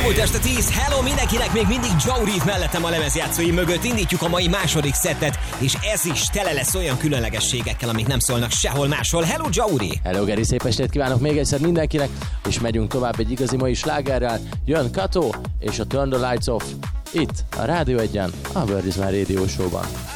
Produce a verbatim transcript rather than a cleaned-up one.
Elmúlt este tíz, hello mindenkinek, még mindig Joe Reed mellettem a lemezjátszói mögött. Indítjuk a mai második szettet, és ez is tele lesz olyan különlegességekkel, amik nem szólnak sehol máshol. Hello Joe! Hello Geri, szép estét kívánok még egyszer mindenkinek, és megyünk tovább egy igazi mai slágerrel. Jön Kato és a Turn the Lights Off itt a Rádió Egyen, a Bird is My Radio Show-ban.